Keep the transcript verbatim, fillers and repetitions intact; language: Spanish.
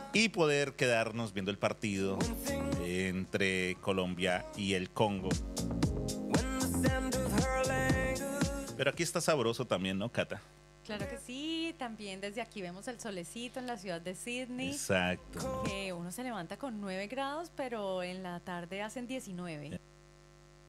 y poder quedarnos viendo el partido entre Colombia y el Congo. Pero aquí está sabroso también, ¿no, Cata? Claro que sí, también desde aquí vemos el solecito en la ciudad de Sydney. Exacto. Que uno se levanta con nueve grados, pero en la tarde hacen diecinueve.